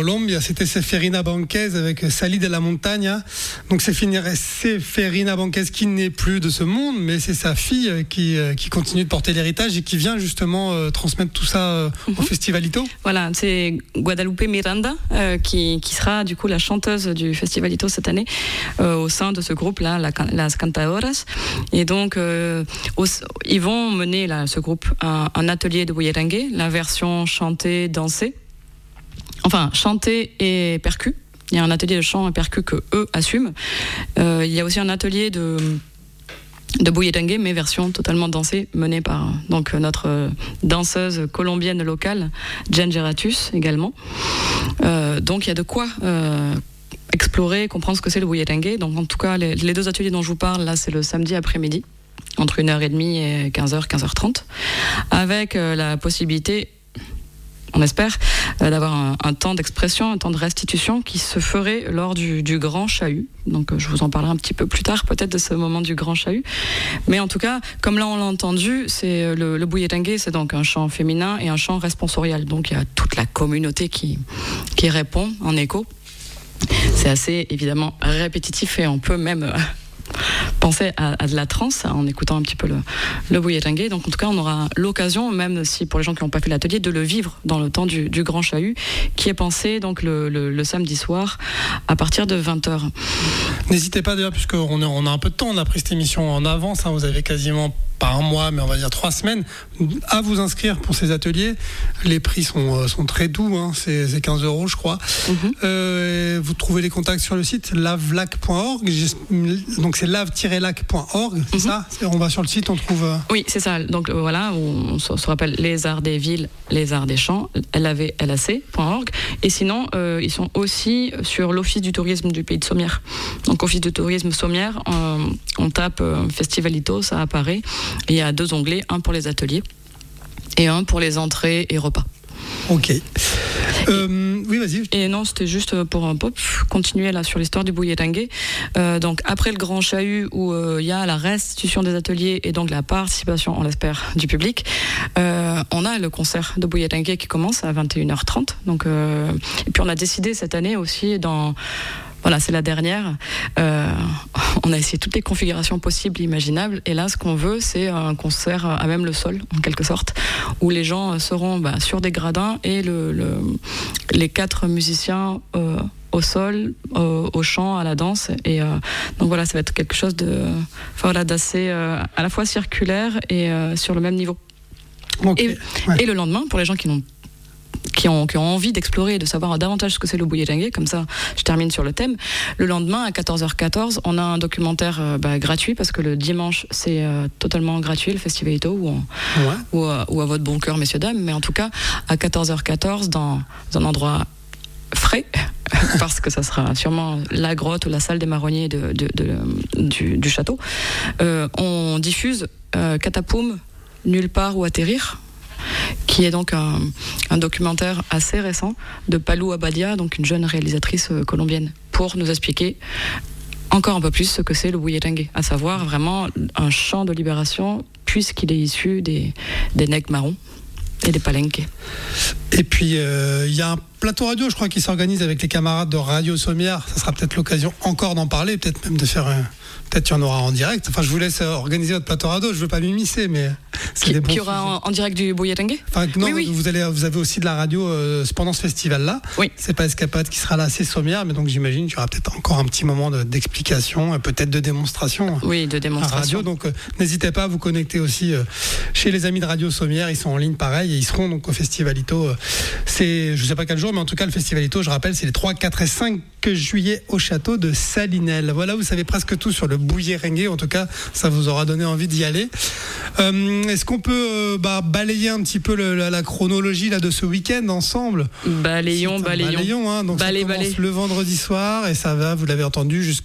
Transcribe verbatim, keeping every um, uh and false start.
Colombia. C'était Seferina Banquez avec Sali de la Montaña. Donc Seferina Banquez qui n'est plus de ce monde, mais c'est sa fille qui, qui continue de porter l'héritage et qui vient justement euh, transmettre tout ça euh, mm-hmm. au Festivalito. Voilà, c'est Guadalupe Miranda euh, qui, qui sera du coup la chanteuse du Festivalito cette année euh, au sein de ce groupe-là, la, Las Cantadoras. Et donc, euh, au, ils vont mener là, ce groupe un, un atelier de bullerengue, la version chantée, dansée. Enfin, chantée et percu. Il y a un atelier de chant et percu que eux assument. Euh, il y a aussi un atelier de de bullerengue, mais version totalement dansée, menée par donc notre danseuse colombienne locale, Jen Geratus également. Euh, donc il y a de quoi euh, explorer, comprendre ce que c'est le bullerengue. Donc en tout cas, les, les deux ateliers dont je vous parle, là, c'est le samedi après-midi, entre une heure trente et quinze heures, quinze heures trente, avec euh, la possibilité, on espère, euh, d'avoir un, un temps d'expression, un temps de restitution qui se ferait lors du, du Grand Chahut. Donc euh, je vous en parlerai un petit peu plus tard peut-être de ce moment du Grand Chahut. Mais en tout cas, comme là on l'a entendu, c'est le, le bullerengue, c'est donc un chant féminin et un chant responsorial. Donc il y a toute la communauté qui, qui répond en écho. C'est assez évidemment répétitif et on peut même... Euh, penser à, à de la trance en écoutant un petit peu le, le bullerengue. Donc en tout cas on aura l'occasion, même si pour les gens qui n'ont pas fait l'atelier, de le vivre dans le temps du, du Grand Chahut, qui est pensé donc le, le, le samedi soir à partir de vingt heures. N'hésitez pas d'ailleurs, puisqu'on a, on a un peu de temps, on a pris cette émission en avance, hein, vous avez quasiment pas un mois, mais on va dire trois semaines, à vous inscrire pour ces ateliers. Les prix sont, sont très doux, hein, c'est, c'est quinze euros je crois. Mm-hmm. Euh, vous trouvez les contacts sur le site lavelac point org, donc c'est lave tiret lac point org, c'est mm-hmm. ça c'est, on va sur le site, on trouve... Euh... Oui, c'est ça, donc euh, voilà, on, on se rappelle les arts des villes, les arts des champs, L A V L A C point org, et sinon euh, ils sont aussi sur l'Office du tourisme du pays de Sommières. Donc Office du tourisme Sommières, euh, on tape euh, Festivalito, ça apparaît. Il y a deux onglets, un pour les ateliers et un pour les entrées et repas. Ok. Euh, oui, vas-y. Et non, c'était juste pour un peu continuer là sur l'histoire du bullerengue. Euh, donc après le Grand Chahut où il euh, y a la restitution des ateliers et donc la participation, on l'espère, du public, euh, on a le concert de bullerengue qui commence à vingt et une heures trente. Donc, euh, et puis on a décidé cette année aussi dans... Voilà, c'est la dernière. Euh, on a essayé toutes les configurations possibles et imaginables. Et là, ce qu'on veut, c'est un concert à même le sol, en quelque sorte, où les gens seront bah, sur des gradins et le, le, les quatre musiciens euh, au sol, euh, au chant, à la danse. Et euh, donc voilà, ça va être quelque chose de, voilà, d'assez euh, à la fois circulaire et euh, sur le même niveau. Okay. Et, ouais. et le lendemain, pour les gens qui n'ont Qui ont, qui ont envie d'explorer et de savoir davantage ce que c'est le bullerengue, comme ça je termine sur le thème. Le lendemain à quatorze heures quatorze, on a un documentaire euh, bah, gratuit, parce que le dimanche c'est euh, totalement gratuit le Festivalito, ou, en, ouais. ou, euh, ou à votre bon cœur messieurs dames, mais en tout cas à quatorze heures quatorze dans, dans un endroit frais, parce que ça sera sûrement la grotte ou la salle des marronniers de, de, de, de, du, du château, euh, on diffuse euh, Catapoum, Nulle part où atterrir, qui est donc un, un documentaire assez récent de Palou Abadia, donc une jeune réalisatrice colombienne, pour nous expliquer encore un peu plus ce que c'est le bullerengue, à savoir vraiment un chant de libération, puisqu'il est issu des, des nègres marrons et des palenques. Et puis il euh, y a un plateau radio, je crois, qui s'organise avec les camarades de Radio Sommières. Ça sera peut-être l'occasion encore d'en parler, peut-être même de faire un... Peut-être qu'il y en aura en direct. Enfin, je vous laisse organiser votre plateau radio. Je ne veux pas m'immiscer, mais c'est qui, des bons qui aura en, en direct du bullerengue. Enfin, non, oui, oui. Vous, allez, vous avez aussi de la radio euh, pendant ce festival-là. Oui. C'est pas Escapade qui sera là, c'est Sommières, mais donc j'imagine qu'il y aura peut-être encore un petit moment de, d'explication, peut-être de démonstration. Oui, de démonstration. À radio. Donc, euh, n'hésitez pas à vous connecter aussi euh, chez les amis de Radio Sommières. Ils sont en ligne, pareil, et ils seront donc au Festivalito. Euh, c'est, je ne sais pas quel jour, mais en tout cas, le Festivalito, je rappelle, c'est les trois, quatre et cinq juillet au château de Salinel. Voilà, vous savez presque tout sur le bullerengue. En tout cas, ça vous aura donné envie d'y aller. Euh, est-ce qu'on peut euh, bah, balayer un petit peu le, la, la chronologie là, de ce week-end ensemble ? Balayons, balayons. Balayons, hein. Donc balai, ça commence balai. le vendredi soir et ça va, vous l'avez entendu, jusqu'à